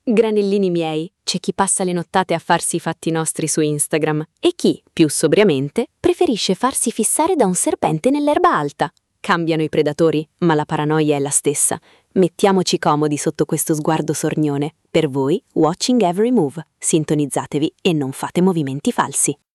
Granellini miei, c'è chi passa le nottate a farsi i fatti nostri su Instagram e chi, più sobriamente, preferisce farsi fissare da un serpente nell'erba alta. Cambiano i predatori, ma la paranoia è la stessa. Mettiamoci comodi sotto questo sguardo sornione. Per voi, Watching Every Move. Sintonizzatevi e non fate movimenti falsi.